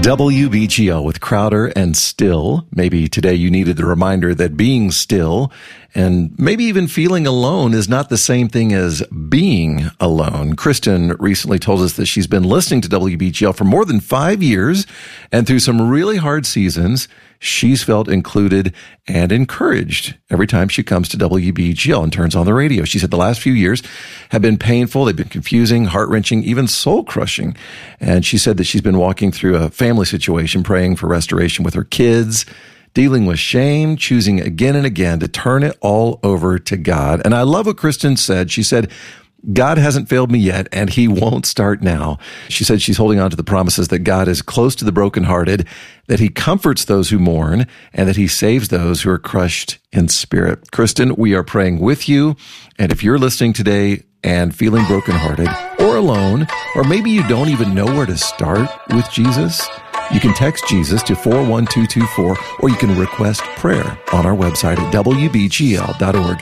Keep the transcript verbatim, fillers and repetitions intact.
W B G L with Crowder and Still. Maybe today you needed the reminder that being still and maybe even feeling alone is not the same thing as being alone. Kristen recently told us that she's been listening to W B G L for more than five years, and through some really hard seasons, she's felt included and encouraged every time she comes to W B G L and turns on the radio. She said the last few years have been painful. They've been confusing, heart-wrenching, even soul-crushing. And she said that she's been walking through a family situation, praying for restoration with her kids, dealing with shame, choosing again and again to turn it all over to God. And I love what Kristen said. She said, God hasn't failed me yet, and he won't start now. She said she's holding on to the promises that God is close to the brokenhearted, that he comforts those who mourn, and that he saves those who are crushed in spirit. Kristen, we are praying with you. And if you're listening today and feeling brokenhearted or alone, or maybe you don't even know where to start with Jesus, you can text Jesus to four one two two four, or you can request prayer on our website at W B G L dot org.